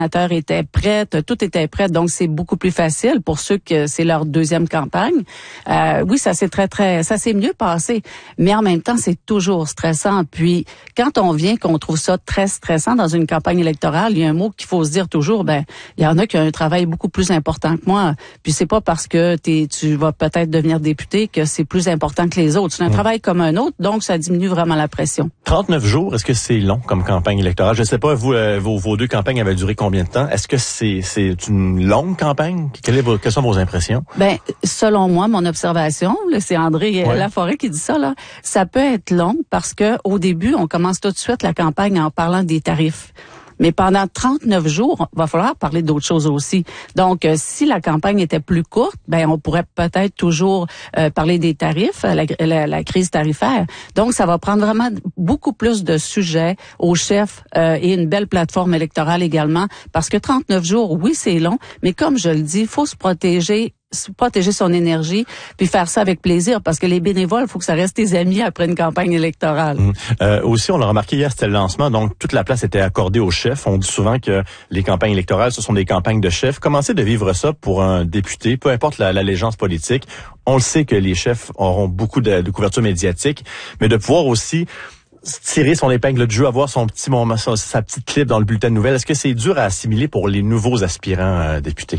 était prête, tout était prêt, donc c'est beaucoup plus facile pour ceux que c'est leur deuxième campagne. Oui, ça s'est mieux passé, mais en même temps, c'est toujours stressant. Puis, quand qu'on trouve ça très stressant dans une campagne électorale, il y a un mot qu'il faut se dire toujours, il y en a qui ont un travail beaucoup plus important que moi. Puis, c'est pas parce que tu vas peut-être devenir député que c'est plus important que les autres. C'est un travail comme un autre, donc ça diminue vraiment la pression. 39 jours, est-ce que c'est long comme campagne électorale? Je sais pas, vous, vos deux campagnes avaient duré combien de temps? Est-ce que c'est une longue campagne? Quelles sont vos impressions? Selon moi, mon observation, là, c'est André Laforêt qui dit ça, là, ça peut être long parce que au début, on commence tout de suite la campagne en parlant des tarifs. Mais pendant 39 jours, il va falloir parler d'autres choses aussi. Donc, si la campagne était plus courte, on pourrait peut-être toujours parler des tarifs, la crise tarifaire. Donc, ça va prendre vraiment beaucoup plus de sujets aux chefs et une belle plateforme électorale également. Parce que 39 jours, oui, c'est long, mais comme je le dis, il faut se protéger son énergie, puis faire ça avec plaisir, parce que les bénévoles, il faut que ça reste tes amis après une campagne électorale. Aussi, on l'a remarqué hier, c'était le lancement, donc toute la place était accordée aux chefs. On dit souvent que les campagnes électorales, ce sont des campagnes de chefs. Commencez de vivre ça pour un député, peu importe l'allégeance politique. On le sait que les chefs auront beaucoup de couverture médiatique, mais de pouvoir aussi tirer son épingle de jeu, avoir son petit moment, sa petite clip dans le bulletin de nouvelles. Est-ce que c'est dur à assimiler pour les nouveaux aspirants députés?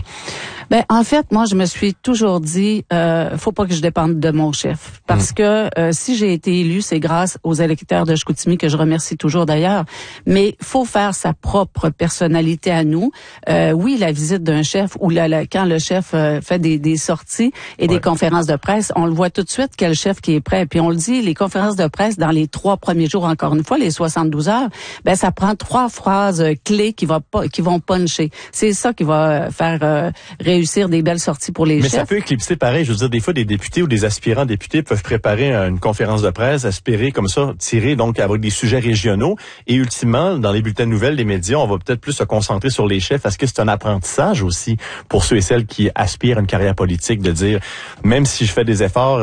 En fait, moi, je me suis toujours dit, faut pas que je dépende de mon chef, parce que si j'ai été élu, c'est grâce aux électeurs de Chicoutimi, que je remercie toujours d'ailleurs. Mais faut faire sa propre personnalité à nous. Oui, la visite d'un chef ou quand le chef fait des sorties et des conférences de presse, on le voit tout de suite quel chef qui est prêt. Puis on le dit, les conférences de presse dans les 3 premiers jours, encore une fois, les 72 heures, ça prend 3 phrases clés qui vont puncher. C'est ça qui va faire réussir des belles sorties pour les chefs. Mais ça peut éclipser pareil. Je veux dire, des fois, des députés ou des aspirants députés peuvent préparer une conférence de presse, espérer comme ça, tirer donc avec des sujets régionaux. Et ultimement, dans les bulletins de nouvelles, les médias, on va peut-être plus se concentrer sur les chefs. Est-ce que c'est un apprentissage aussi pour ceux et celles qui aspirent à une carrière politique de dire, même si je fais des efforts,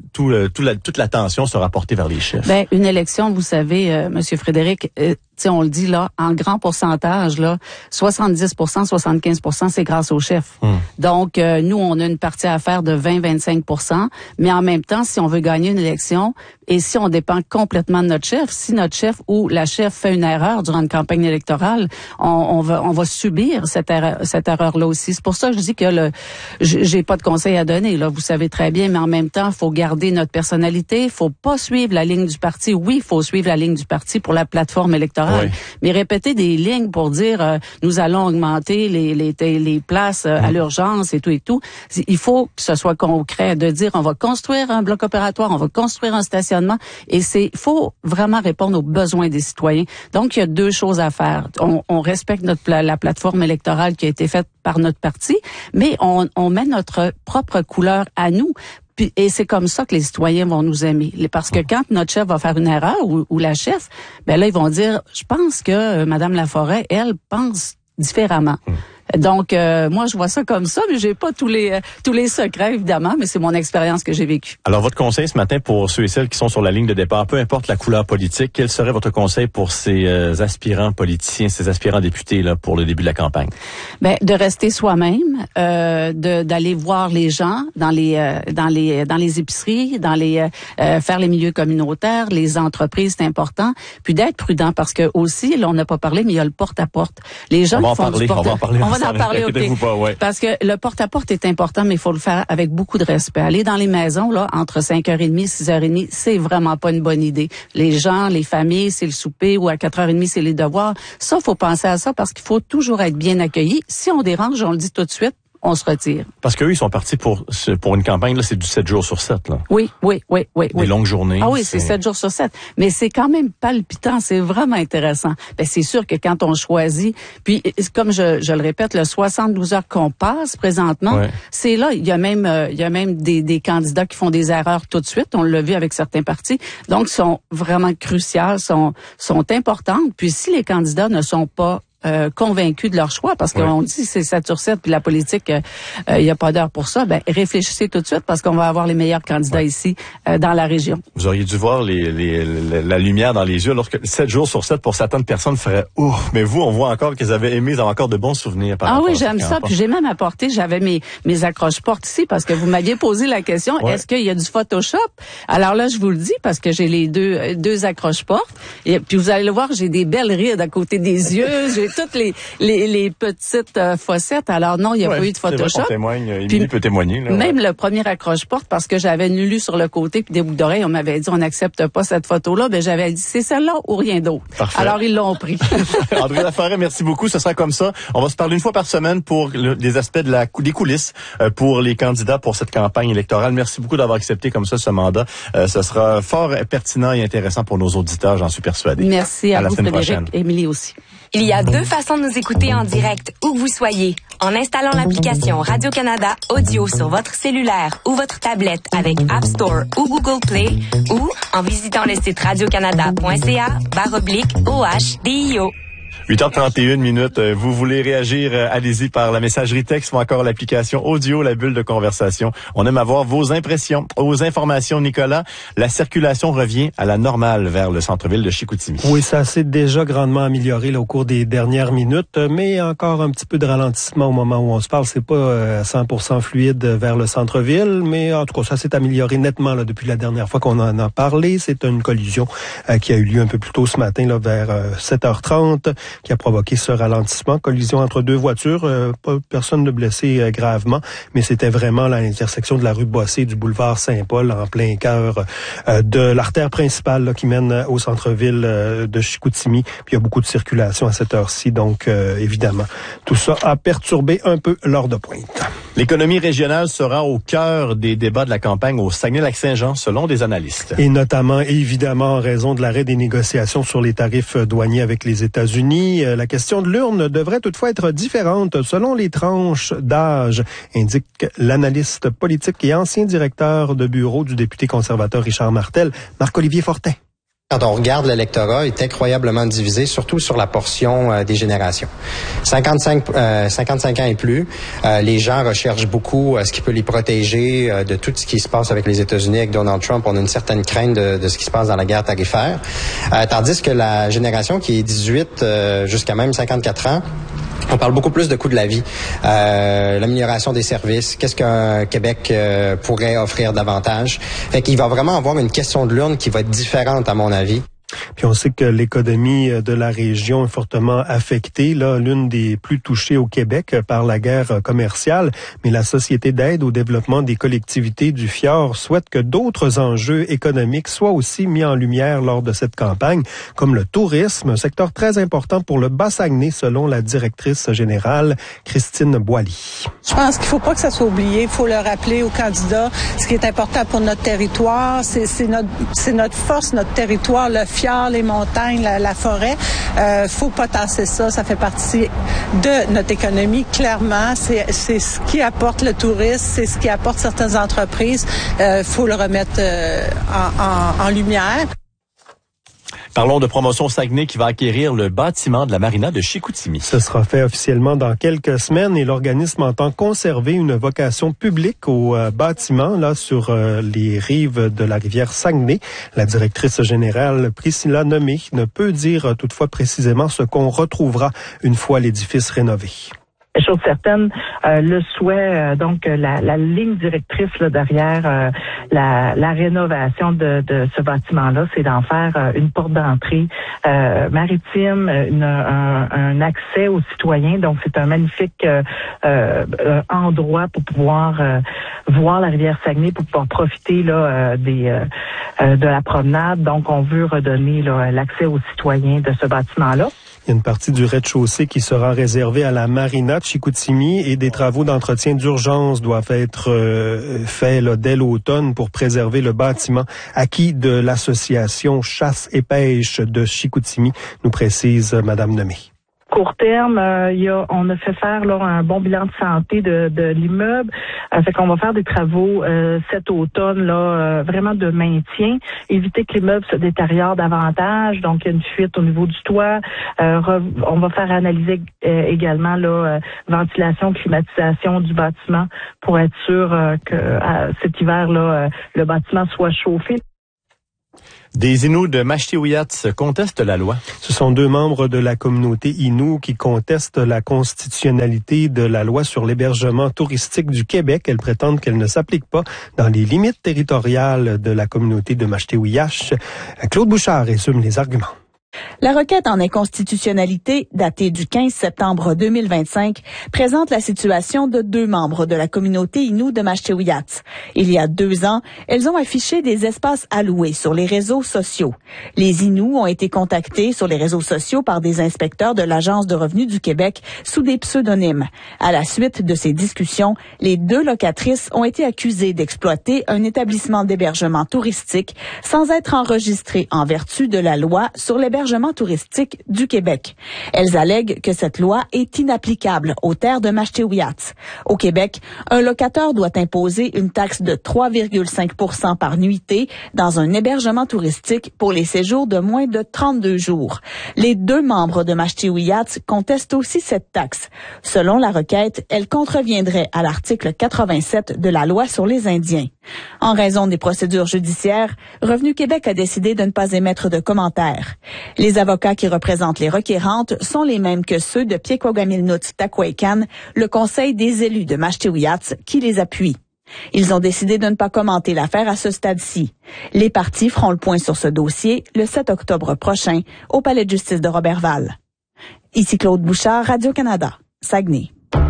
toute l'attention sera portée vers les chefs? Une élection, vous savez, Monsieur Frédéric, on le dit là, en grand pourcentage, là, 70%, 75%, c'est grâce aux chefs. Donc, nous, on a une partie à faire de 20-25%, mais en même temps, si on veut gagner une élection, et si on dépend complètement de notre chef, si notre chef ou la chef fait une erreur durant une campagne électorale, on va subir cette erreur-là aussi. C'est pour ça que je dis que j'ai pas de conseils à donner, là, vous savez très bien, mais en même temps, il faut garder notre personnalité, il faut pas suivre la ligne du parti. Oui, il faut suivre la ligne du parti pour la plateforme électorale, mais répéter des lignes pour dire nous allons augmenter les places à l'urgence et tout. Il faut que ce soit concret, de dire on va construire un bloc opératoire, on va construire un stationnement, et faut vraiment répondre aux besoins des citoyens. Donc, il y a 2 choses à faire. On respecte la plateforme électorale qui a été faite par notre parti, mais on met notre propre couleur à nous. Et c'est comme ça que les citoyens vont nous aimer. Parce que quand notre chef va faire une erreur, ou la chef, là, ils vont dire, je pense que Madame Laforêt, elle, pense différemment. Donc, moi, je vois ça comme ça, mais j'ai pas tous les secrets, évidemment, mais c'est mon expérience que j'ai vécue. Alors, votre conseil ce matin pour ceux et celles qui sont sur la ligne de départ, peu importe la couleur politique, quel serait votre conseil pour ces aspirants politiciens, ces aspirants députés là pour le début de la campagne? De rester soi-même, d'aller voir les gens dans les épiceries, faire les milieux communautaires, les entreprises, c'est important, puis d'être prudent parce que aussi, là, on n'a pas parlé, mais il y a le porte-à-porte. Les gens qui font du porte-à-porte. On va en parler, OK. Parce que le porte-à-porte est important, mais il faut le faire avec beaucoup de respect. Aller dans les maisons, là, entre 5h30 et 6h30, c'est vraiment pas une bonne idée. Les gens, les familles, c'est le souper, ou à 4h30, c'est les devoirs. Ça, faut penser à ça parce qu'il faut toujours être bien accueilli. Si on dérange, on le dit tout de suite, on se retire. Parce qu'eux, ils sont partis pour une campagne, là, c'est du 7 jours sur 7, là. Oui. Des longues journées. Ah oui, c'est 7 jours sur 7. Mais c'est quand même palpitant, c'est vraiment intéressant. C'est sûr que quand on choisit, puis comme je le répète, le 72 heures qu'on passe présentement, c'est là, il y a même des candidats qui font des erreurs tout de suite, on l'a vu avec certains partis. Donc, sont vraiment cruciales, sont importantes. Puis si les candidats ne sont pas convaincus de leur choix, parce qu'on dit c'est 7/7, puis la politique, il n'y a pas d'heure pour ça. Ben réfléchissez tout de suite, parce qu'on va avoir les meilleurs candidats ici dans la région. Vous auriez dû voir la lumière dans les yeux lorsque 7 jours sur 7 pour certaines personnes ferait ouf. Mais vous, on voit encore qu'ils avaient aimé, ils ont encore de bons souvenirs. Oui, j'aime ça. Puis j'ai même apporté, j'avais mes accroche-portes ici, parce que vous m'aviez posé la question, est-ce qu'il y a du Photoshop? Alors là, je vous le dis, parce que j'ai les deux accroche-portes. Et puis vous allez le voir, j'ai des belles rides à côté des yeux, j'ai toutes les petites fossettes. Alors non, il n'y a pas eu de Photoshop. Émilie peut témoigner. Là, même le premier accroche-porte, parce que j'avais une lu sur le côté puis des boucles d'oreilles, on m'avait dit on n'accepte pas cette photo-là. Ben j'avais dit c'est celle-là ou rien d'autre. Parfait. Alors ils l'ont pris. André Laforêt, merci beaucoup. Ce sera comme ça. On va se parler une fois par semaine pour les aspects des coulisses pour les candidats pour cette campagne électorale. Merci beaucoup d'avoir accepté comme ça ce mandat. Ce sera fort pertinent et intéressant pour nos auditeurs, j'en suis persuadé. Merci à vous, Frédéric. Émilie aussi. Il y a 2 façons de nous écouter en direct, où que vous soyez. En installant l'application Radio-Canada Audio sur votre cellulaire ou votre tablette avec App Store ou Google Play, ou en visitant le site radiocanada.ca/OHDIO. 8h31. Vous voulez réagir, allez-y par la messagerie texte ou encore l'application audio, la bulle de conversation. On aime avoir vos impressions, vos informations. Nicolas, la circulation revient à la normale vers le centre-ville de Chicoutimi. Oui, ça s'est déjà grandement amélioré là, au cours des dernières minutes, mais encore un petit peu de ralentissement au moment où on se parle. C'est pas 100% fluide vers le centre-ville, mais en tout cas, ça s'est amélioré nettement là, depuis la dernière fois qu'on en a parlé. C'est une collision qui a eu lieu un peu plus tôt ce matin, là, vers 7h30. Qui a provoqué ce ralentissement. Collision entre 2 voitures. Personne ne blessé gravement, mais c'était vraiment à l'intersection de la rue Bossé et du boulevard Saint-Paul, en plein cœur de l'artère principale là, qui mène au centre-ville de Chicoutimi. Puis il y a beaucoup de circulation à cette heure-ci, donc évidemment, tout ça a perturbé un peu l'heure de pointe. L'économie régionale sera au cœur des débats de la campagne au Saguenay-Lac-Saint-Jean, selon des analystes. Et notamment, évidemment, en raison de l'arrêt des négociations sur les tarifs douaniers avec les États-Unis. La question de l'urne devrait toutefois être différente selon les tranches d'âge, indique l'analyste politique et ancien directeur de bureau du député conservateur Richard Martel, Marc-Olivier Fortin. Quand on regarde l'électorat, il est incroyablement divisé, surtout sur la portion des générations. 55 ans et plus, les gens recherchent beaucoup ce qui peut les protéger de tout ce qui se passe avec les États-Unis, avec Donald Trump. On a une certaine crainte de ce qui se passe dans la guerre tarifaire. Tandis que la génération qui est 18 jusqu'à même 54 ans, on parle beaucoup plus de coût de la vie, l'amélioration des services, qu'est-ce qu'un Québec pourrait offrir davantage. Fait qu'il va vraiment avoir une question de l'urne qui va être différente à mon avis. Puis on sait que l'économie de la région est fortement affectée, là, l'une des plus touchées au Québec par la guerre commerciale. Mais la Société d'aide au développement des collectivités du Fjord souhaite que d'autres enjeux économiques soient aussi mis en lumière lors de cette campagne, comme le tourisme, un secteur très important pour le Bas-Saguenay, selon la directrice générale Christine Boily. Je pense qu'il ne faut pas que ça soit oublié. Il faut le rappeler aux candidats. Ce qui est important pour notre territoire, c'est notre force, notre territoire, le fjord, les montagnes, la forêt. Faut pas tasser ça. Ça fait partie de notre économie. Clairement, c'est ce qui apporte le tourisme, c'est ce qui apporte certaines entreprises. Faut le remettre en lumière. Parlons de Promotion Saguenay qui va acquérir le bâtiment de la marina de Chicoutimi. Ce sera fait officiellement dans quelques semaines et l'organisme entend conserver une vocation publique au bâtiment là sur les rives de la rivière Saguenay. La directrice générale Priscilla Nemé ne peut dire toutefois précisément ce qu'on retrouvera une fois l'édifice rénové. Chose certaine, le souhait, donc la ligne directrice là, derrière la rénovation de ce bâtiment-là, c'est d'en faire une porte d'entrée maritime, un accès aux citoyens. Donc, c'est un magnifique endroit pour pouvoir voir la rivière Saguenay, pour pouvoir profiter là de la promenade. Donc, on veut redonner là, l'accès aux citoyens de ce bâtiment-là. Il y a une partie du rez-de-chaussée qui sera réservée à la marina de Chicoutimi et des travaux d'entretien d'urgence doivent être faits là, dès l'automne pour préserver le bâtiment acquis de l'association Chasse et Pêche de Chicoutimi, nous précise Madame Nemé. court terme, on a fait faire là, un bon bilan de santé de l'immeuble. Fait qu'on va faire des travaux cet automne, là, vraiment de maintien, éviter que l'immeuble se détériore davantage. Donc, il y a une fuite au niveau du toit. On va faire analyser également là, ventilation, climatisation du bâtiment pour être sûr que cet hiver, là, le bâtiment soit chauffé. Des Inuits de Mashtiwiyats contestent la loi. Ce sont 2 membres de la communauté Innu qui contestent la constitutionnalité de la loi sur l'hébergement touristique du Québec. Elles prétendent qu'elle ne s'applique pas dans les limites territoriales de la communauté de Mashtiwiyats. Claude Bouchard résume les arguments. La requête en inconstitutionnalité, datée du 15 septembre 2025, présente la situation de 2 membres de la communauté Innu de Mashtiwiyats. Il y a 2 ans, elles ont affiché des espaces alloués sur les réseaux sociaux. Les Inuits ont été contactés sur les réseaux sociaux par des inspecteurs de l'Agence de revenus du Québec sous des pseudonymes. À la suite de ces discussions, les 2 locatrices ont été accusées d'exploiter un établissement d'hébergement touristique sans être enregistrées en vertu de la loi sur l'hébergement touristique du Québec. Elles allèguent que cette loi est inapplicable aux terres de Mashtiwiyats. Au Québec, un locateur doit imposer une taxe de 3,5 % par nuitée dans un hébergement touristique pour les séjours de moins de 32 jours. Les 2 membres de Mashtiwiyats contestent aussi cette taxe. Selon la requête, elle contreviendrait à l'article 87 de la loi sur les Indiens. En raison des procédures judiciaires, Revenu Québec a décidé de ne pas émettre de commentaires. Les avocats qui représentent les requérantes sont les mêmes que ceux de Piekwagamilnut-Taquaican, le conseil des élus de Mashtiwiyats qui les appuie. Ils ont décidé de ne pas commenter l'affaire à ce stade-ci. Les parties feront le point sur ce dossier le 7 octobre prochain au Palais de justice de Roberval. Ici Claude Bouchard, Radio-Canada, Saguenay.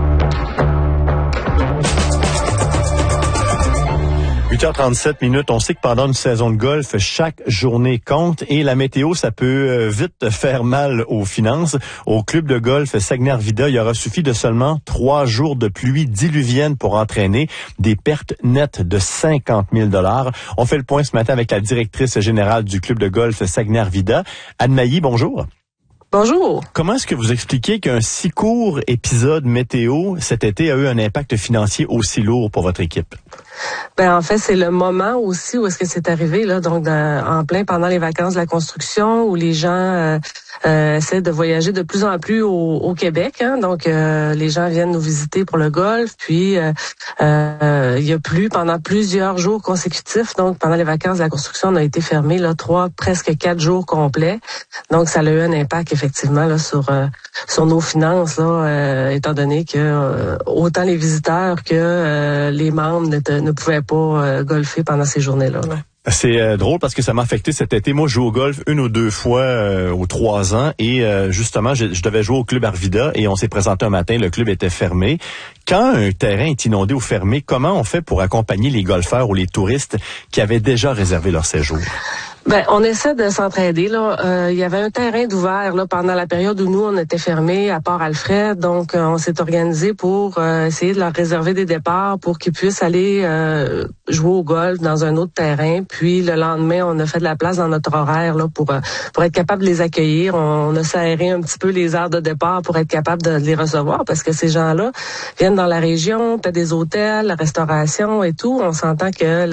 8h37. On sait que pendant une saison de golf, chaque journée compte et la météo, ça peut vite faire mal aux finances. Au club de golf Saguenay-Arvida, il aura suffi de seulement 3 jours de pluie diluvienne pour entraîner des pertes nettes de 50 000 $. On fait le point ce matin avec la directrice générale du club de golf Saguenay-Arvida, Anne Mailly. Bonjour. Bonjour. Comment est-ce que vous expliquez qu'un si court épisode météo cet été a eu un impact financier aussi lourd pour votre équipe? En fait, c'est le moment aussi où est-ce que c'est arrivé, là, donc en plein pendant les vacances de la construction, où les gens essaient de voyager de plus en plus au Québec. Hein, donc, les gens viennent nous visiter pour le golf, puis il y a plu pendant plusieurs jours consécutifs. Donc, pendant les vacances de la construction, on a été fermé là 3, presque 4 jours complets. Donc, ça a eu un impact effectivement là sur nos finances, là, étant donné que autant les visiteurs que les membres ne pouvaient pas golfer pendant ces journées-là. Là. C'est drôle parce que ça m'a affecté cet été. Moi, je joue au golf 1 ou 2 fois aux 3 ans et justement, je devais jouer au club Arvida et on s'est présenté un matin, le club était fermé. Quand un terrain est inondé ou fermé, comment on fait pour accompagner les golfeurs ou les touristes qui avaient déjà réservé leur séjour? On essaie de s'entraider là. Il y avait un terrain d'ouvert là pendant la période où nous on était fermés à Port-Alfred, donc on s'est organisé pour essayer de leur réserver des départs pour qu'ils puissent aller jouer au golf dans un autre terrain. Puis le lendemain, on a fait de la place dans notre horaire là pour être capable de les accueillir. On a serré un petit peu les heures de départ pour être capable de les recevoir parce que ces gens-là viennent dans la région, paient des hôtels, la restauration et tout. On s'entend que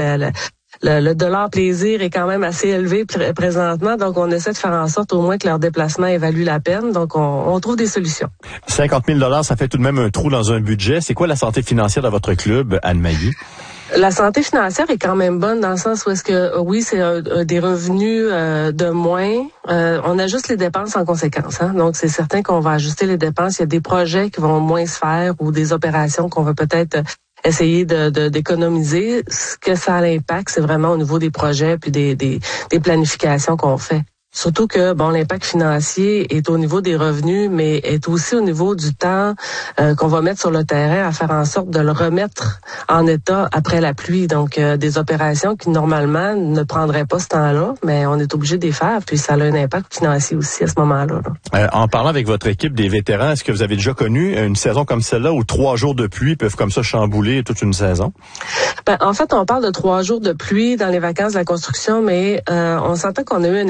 le dollar plaisir est quand même assez élevé présentement, donc on essaie de faire en sorte au moins que leur déplacement ait valu la peine, donc on trouve des solutions. 50 000 $, ça fait tout de même un trou dans un budget. C'est quoi la santé financière de votre club, Anne Mailly? La santé financière est quand même bonne dans le sens où est-ce que, oui, c'est des revenus de moins. On ajuste les dépenses en conséquence. Hein? Donc, c'est certain qu'on va ajuster les dépenses. Il y a des projets qui vont moins se faire ou des opérations qu'on va peut-être essayer d'économiser. Ce que ça a l'impact, c'est vraiment au niveau des projets puis des planifications qu'on fait. Surtout que, l'impact financier est au niveau des revenus, mais est aussi au niveau du temps qu'on va mettre sur le terrain à faire en sorte de le remettre en état après la pluie. Donc, des opérations qui, normalement, ne prendraient pas ce temps-là, mais on est obligé de les faire, puis ça a un impact financier aussi à ce moment-là. En parlant avec votre équipe des vétérans, est-ce que vous avez déjà connu une saison comme celle-là où 3 jours de pluie peuvent comme ça chambouler toute une saison? En fait, on parle de 3 jours de pluie dans les vacances de la construction, mais on s'entend qu'on a eu un été quand même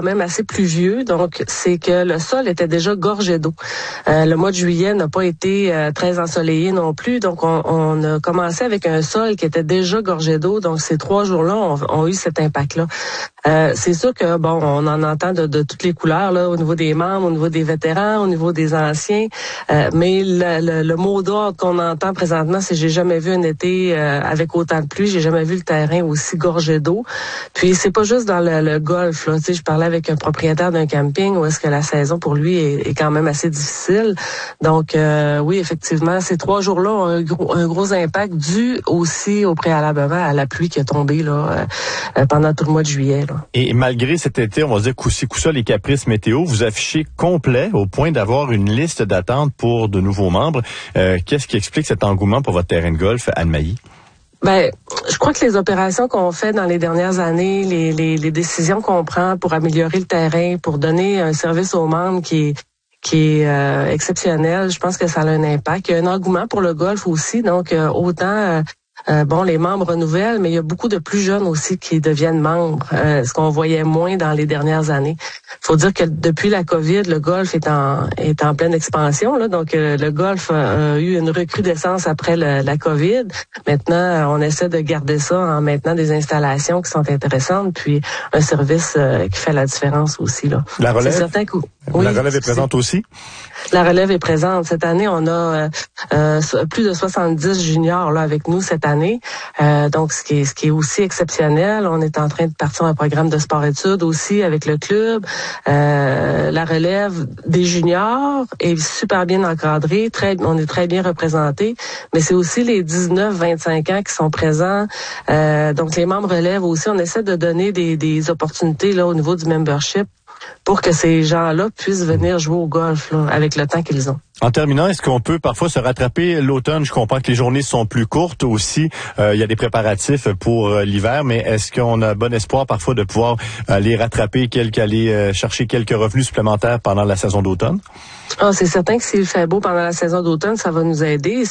même assez pluvieux, donc c'est que le sol était déjà gorgé d'eau. Le mois de juillet n'a pas été très ensoleillé non plus, donc on a commencé avec un sol qui était déjà gorgé d'eau, donc ces 3 jours-là ont eu cet impact-là. C'est sûr que bon, on en entend de toutes les couleurs là, au niveau des membres, au niveau des vétérans, au niveau des anciens, mais le mot d'ordre qu'on entend présentement, c'est j'ai jamais vu un été avec autant de pluie, j'ai jamais vu le terrain aussi gorgé d'eau. Puis c'est pas juste dans le golf là, tu sais, je parlais avec un propriétaire d'un camping où est-ce que la saison pour lui est quand même assez difficile. Donc oui, effectivement, ces 3 jours-là ont un gros impact dû aussi au préalablement à la pluie qui a tombé là pendant tout le mois de juillet. Là. Et malgré cet été, on va dire coup-ci coup-ça les caprices météo, vous affichez complet au point d'avoir une liste d'attente pour de nouveaux membres. Qu'est-ce qui explique cet engouement pour votre terrain de golf, Anne Mailly? Ben, je crois que les opérations qu'on fait dans les dernières années, les décisions qu'on prend pour améliorer le terrain, pour donner un service aux membres qui est exceptionnel, je pense que ça a un impact. Il y a un engouement pour le golf aussi, donc autant bon, les membres renouvellent, mais il y a beaucoup de plus jeunes aussi qui deviennent membres, ce qu'on voyait moins dans les dernières années. Il faut dire que depuis la COVID, le golf est en pleine expansion, là, donc le golf a eu une recrudescence après la COVID. Maintenant, on essaie de garder ça en maintenant des installations qui sont intéressantes, puis un service qui fait la différence aussi. Là. La relève? C'est certain que, oui, la relève est présente aussi? La relève est présente. Cette année, on a plus de 70 juniors là avec nous cette année. Donc, ce qui est aussi exceptionnel. On est en train de partir un programme de sport-études aussi avec le club. La relève des juniors est super bien encadrée. On est très bien représentés. Mais c'est aussi les 19-25 ans qui sont présents. Donc, les membres relèvent aussi. On essaie de donner des opportunités là au niveau du membership pour que ces gens-là puissent venir jouer au golf là, avec le temps qu'ils ont. En terminant, est-ce qu'on peut parfois se rattraper l'automne? Je comprends que les journées sont plus courtes aussi. Il y a des préparatifs pour l'hiver, mais est-ce qu'on a bon espoir parfois de pouvoir aller rattraper aller chercher quelques revenus supplémentaires pendant la saison d'automne? Ah, c'est certain que s'il fait beau pendant la saison d'automne, ça va nous aider.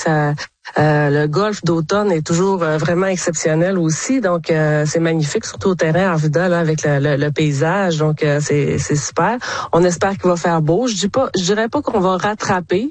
Le golf d'automne est toujours vraiment exceptionnel aussi, donc c'est magnifique, surtout au terrain Arvida là avec le paysage, donc c'est super. On espère qu'il va faire beau. Je dirais pas qu'on va rattraper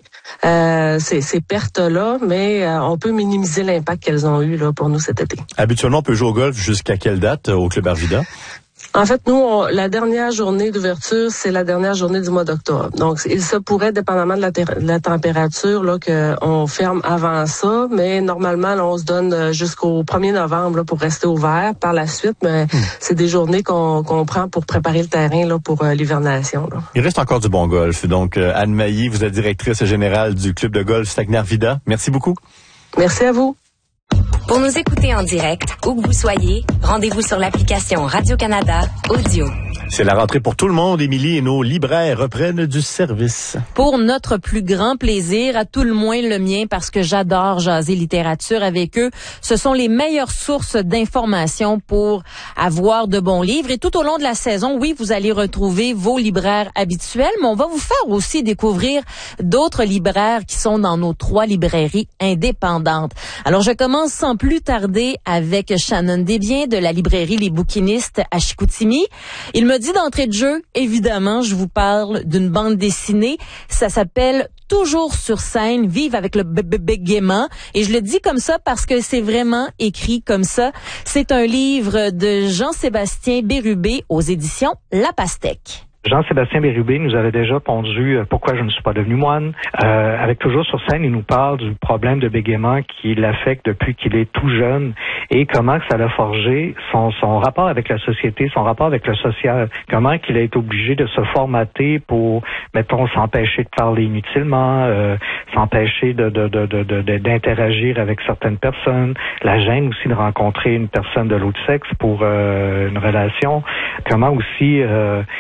ces pertes-là, mais on peut minimiser l'impact qu'elles ont eu là pour nous cet été. Habituellement, on peut jouer au golf jusqu'à quelle date au club Arvida? En fait, nous, la dernière journée d'ouverture, c'est la dernière journée du mois d'octobre. Donc, il se pourrait, dépendamment de la température, là, qu'on ferme avant ça, mais normalement, là, on se donne jusqu'au 1er novembre là, pour rester ouvert. Par la suite, mais c'est des journées qu'on prend pour préparer le terrain là, pour l'hivernation. Là. Il reste encore du bon golf. Donc, Anne Mailly, vous êtes directrice générale du club de golf Saguenay-Arvida. Merci beaucoup. Merci à vous. Pour nous écouter en direct, où que vous soyez, rendez-vous sur l'application Radio-Canada Audio. C'est la rentrée pour tout le monde, Émilie, et nos libraires reprennent du service. Pour notre plus grand plaisir, à tout le moins le mien, parce que j'adore jaser littérature avec eux. Ce sont les meilleures sources d'informations pour avoir de bons livres. Et tout au long de la saison, oui, vous allez retrouver vos libraires habituels, mais on va vous faire aussi découvrir d'autres libraires qui sont dans nos 3 librairies indépendantes. Alors, je commence sans plus tarder avec Shannon Desbiens de la librairie Les Bouquinistes à Chicoutimi. Il me dit d'entrée de jeu, évidemment, je vous parle d'une bande dessinée. Ça s'appelle Toujours sur scène, Vive avec le bégaiement. Et je le dis comme ça parce que c'est vraiment écrit comme ça. C'est un livre de Jean-Sébastien Bérubé aux éditions La Pastèque. Jean-Sébastien Bérubé nous avait déjà pondu Pourquoi je ne suis pas devenu moine. Avec Toujours sur scène, il nous parle du problème de bégaiement qui l'affecte depuis qu'il est tout jeune et comment ça l'a forgé son rapport avec la société, son rapport avec le social. Comment qu'il a été obligé de se formater pour, mettons, s'empêcher de parler inutilement, s'empêcher d'interagir avec certaines personnes, la gêne aussi de rencontrer une personne de l'autre sexe pour une relation. Comment aussi on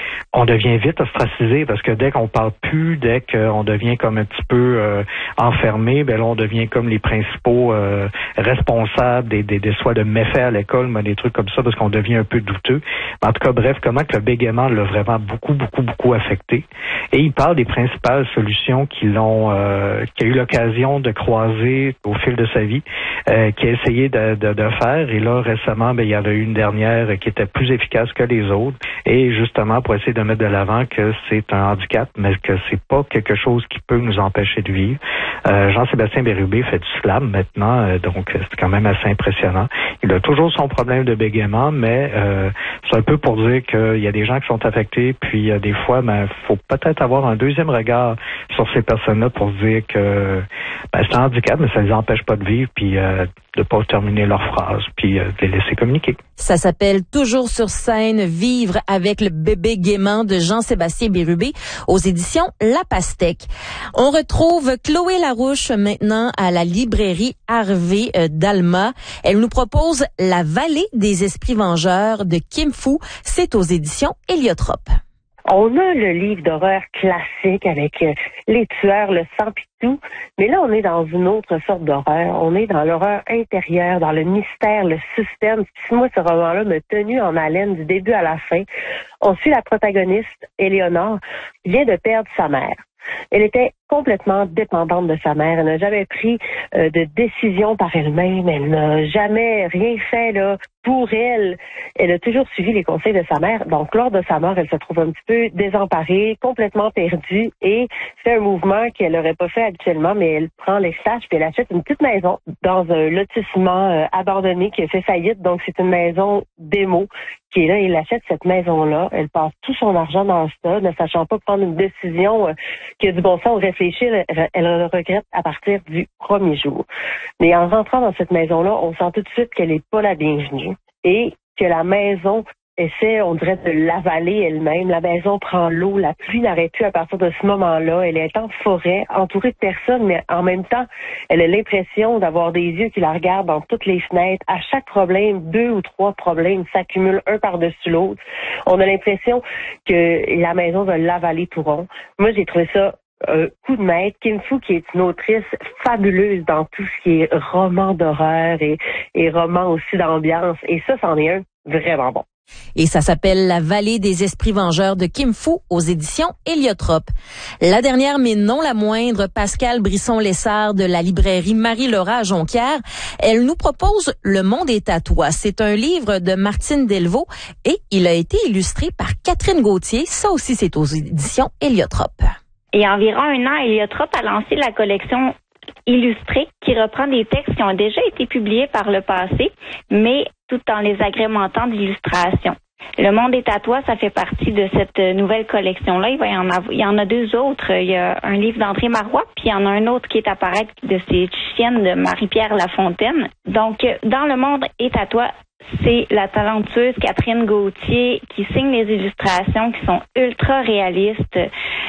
devient vite ostracisé parce que dès qu'on parle plus, dès qu'on devient comme un petit peu enfermé, ben là on devient comme les principaux responsables des soit de méfaits à l'école, mais des trucs comme ça parce qu'on devient un peu douteux. Mais en tout cas, bref, comment que le bégaiement l'a vraiment beaucoup affecté. Et il parle des principales solutions qu'il a eu l'occasion de croiser au fil de sa vie, qu'il a essayé de faire. Et là, récemment, il y en a eu une dernière qui était plus efficace que les autres. Et justement, pour essayer de mettre de l'avant que c'est un handicap, mais que c'est pas quelque chose qui peut nous empêcher de vivre. Jean-Sébastien Bérubé fait du slam maintenant, donc c'est quand même assez impressionnant. Il a toujours son problème de bégaiement, mais c'est un peu pour dire qu'il y a des gens qui sont affectés, puis des fois, faut peut-être avoir un deuxième regard sur ces personnes-là pour se dire que c'est un handicap, mais ça les empêche pas de vivre, puis de pas terminer leur phrase, puis de les laisser communiquer. Ça s'appelle Toujours sur scène, vivre avec le bégaiement de Jean-Sébastien Bérubé aux éditions La Pastèque. On retrouve Chloé Larouche maintenant à la librairie Harvey d'Alma. Elle nous propose La vallée des esprits vengeurs de Kim Fu. C'est aux éditions Héliotrope. On a le livre d'horreur classique avec les tueurs, le sang pis tout, mais là on est dans une autre sorte d'horreur. On est dans l'horreur intérieure, dans le mystère, le suspense. Puis moi, ce roman-là m'a tenu en haleine du début à la fin. On suit la protagoniste, Éléonore, qui vient de perdre sa mère. Elle était complètement dépendante de sa mère. Elle n'a jamais pris de décision par elle-même. Elle n'a jamais rien fait là pour elle. Elle a toujours suivi les conseils de sa mère. Donc, lors de sa mort, elle se trouve un petit peu désemparée, complètement perdue et fait un mouvement qu'elle n'aurait pas fait habituellement, mais elle prend les sages puis elle achète une petite maison dans un lotissement abandonné qui a fait faillite. Donc, c'est une maison démo qui est là. Elle achète cette maison-là. Elle passe tout son argent dans ça, ne sachant pas prendre une décision qui a du bon sens ou réfléchir. Elle le regrette à partir du premier jour. Mais en rentrant dans cette maison-là, on sent tout de suite qu'elle n'est pas la bienvenue et que la maison essaie, on dirait, de l'avaler elle-même. La maison prend l'eau, la pluie n'arrête plus à partir de ce moment-là. Elle est en forêt, entourée de personnes, mais en même temps, elle a l'impression d'avoir des yeux qui la regardent dans toutes les fenêtres. À chaque problème, 2 ou 3 problèmes s'accumulent un par-dessus l'autre. On a l'impression que la maison va l'avaler tout rond. Moi, j'ai trouvé ça coup de maître. Kim Fu, qui est une autrice fabuleuse dans tout ce qui est roman d'horreur et roman aussi d'ambiance. Et ça, c'en est un vraiment bon. Et ça s'appelle La vallée des esprits vengeurs de Kim Fu aux éditions Héliotrope. La dernière, mais non la moindre, Pascale Brisson-Lessard de la librairie Marie-Laura à Jonquière. Elle nous propose Le monde est à toi. C'est un livre de Martine Delvaux et il a été illustré par Catherine Gauthier. Ça aussi, c'est aux éditions Héliotrope. Il y a environ 1 an, Héliotrope a lancé la collection illustrée qui reprend des textes qui ont déjà été publiés par le passé, mais tout en les agrémentant d'illustrations. Le monde est à toi, ça fait partie de cette nouvelle collection-là. Il y en a 2 autres. Il y a un livre d'André Marois, puis il y en a un autre qui est à paraître de ces chiennes de Marie-Pierre Lafontaine. Donc, dans Le monde est à toi, c'est la talentueuse Catherine Gauthier qui signe les illustrations qui sont ultra réalistes.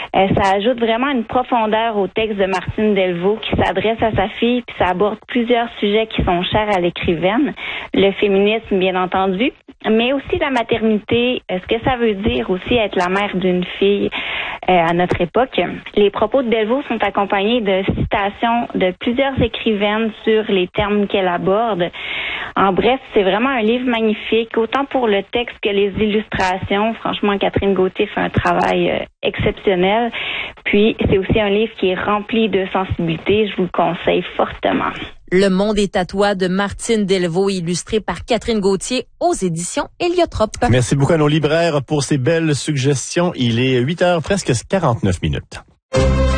Ça ajoute vraiment une profondeur au texte de Martine Delvaux qui s'adresse à sa fille, puis ça aborde plusieurs sujets qui sont chers à l'écrivaine. Le féminisme, bien entendu, mais aussi la maternité, ce que ça veut dire aussi être la mère d'une fille à notre époque. Les propos de Delvaux sont accompagnés de citations de plusieurs écrivaines sur les termes qu'elle aborde. En bref, c'est vraiment un livre magnifique, autant pour le texte que les illustrations. Franchement, Catherine Gauthier fait un travail exceptionnel. Puis, c'est aussi un livre qui est rempli de sensibilité. Je vous le conseille fortement. Le monde est à toi de Martine Delvaux, illustré par Catherine Gauthier aux éditions Héliotrope. Merci beaucoup à nos libraires pour ces belles suggestions. Il est 8h, presque 49 minutes.